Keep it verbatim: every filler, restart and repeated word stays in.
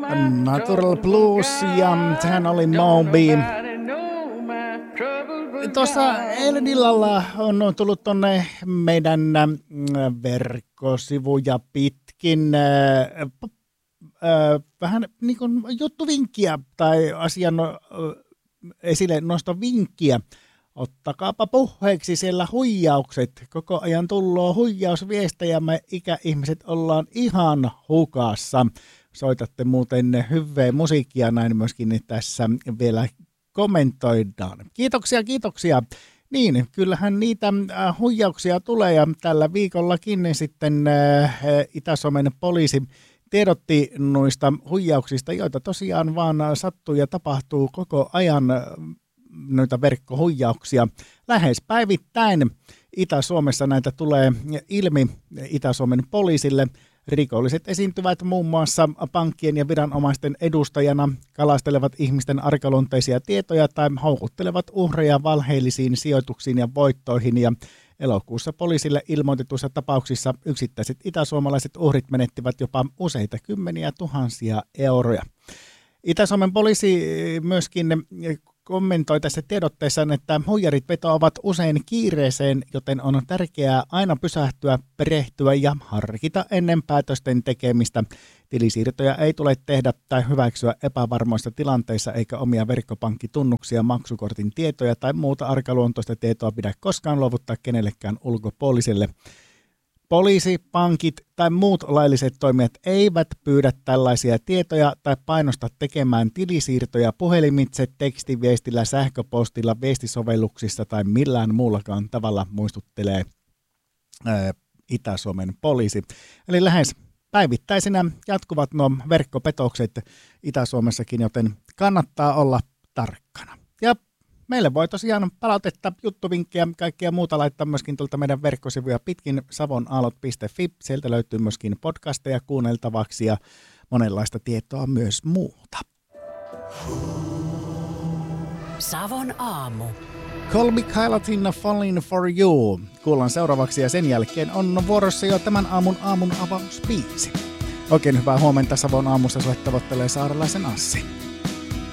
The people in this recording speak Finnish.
Natural Blues ja sehän oli Moby. Tuossa eilen illalla on tullut tonne meidän verkkosivuja pitkin äh, äh, vähän niin kuin juttuvinkkiä tai asian äh, esille nosto vinkkiä. Ottakaapa puheeksi siellä huijaukset. Koko ajan tulloo huijausviestejä, me ikäihmiset ollaan ihan hukassa. Soitatte muuten hyvää musiikkia, näin myöskin tässä vielä kommentoidaan. Kiitoksia, kiitoksia. Niin, kyllähän niitä äh, huijauksia tulee ja tällä viikollakin sitten äh, Itä-Suomen poliisi tiedotti noista huijauksista, joita tosiaan vaan sattuu ja tapahtuu koko ajan äh, noita verkkohuijauksia. Lähes päivittäin Itä-Suomessa näitä tulee ilmi Itä-Suomen poliisille. Rikolliset esiintyvät muun muassa pankkien ja viranomaisten edustajana, kalastelevat ihmisten arkaluonteisia tietoja tai houkuttelevat uhreja valheellisiin sijoituksiin ja voittoihin. Ja elokuussa poliisille ilmoitetuissa tapauksissa yksittäiset itäsuomalaiset uhrit menettivät jopa useita kymmeniä tuhansia euroja. Itä-Suomen poliisi myöskin kommentoi tässä tiedotteessaan, että huijarit vetoavat usein kiireeseen, joten on tärkeää aina pysähtyä, perehtyä ja harkita ennen päätösten tekemistä. Tilisiirtoja ei tule tehdä tai hyväksyä epävarmoissa tilanteissa eikä omia verkkopankkitunnuksia, maksukortin tietoja tai muuta arkaluontoista tietoa pidä koskaan luovuttaa kenellekään ulkopuoliselle. Poliisi, pankit tai muut lailliset toimijat eivät pyydä tällaisia tietoja tai painosta tekemään tilisiirtoja puhelimitse, tekstiviestillä, sähköpostilla, viestisovelluksissa tai millään muullakaan tavalla, muistuttelee ää, Itä-Suomen poliisi. Eli lähes päivittäisinä jatkuvat nuo verkkopetokset Itä-Suomessakin, joten kannattaa olla tarkkana. Ja meille voi tosiaan palautetta, juttuvinkkejä, kaikkea muuta laittaa myöskin tuolta meidän verkkosivuja pitkin savonaalot piste fi. Sieltä löytyy myöskin podcasteja kuunneltavaksi ja monenlaista tietoa myös muuta. Savon aamu. Colby Kylatin Falling for You. Kuullaan seuraavaksi ja sen jälkeen on vuorossa jo tämän aamun aamun avausbiisi. Oikein hyvää huomenta Savon aamussa sulle tavoittelee Saarelaisen Assi.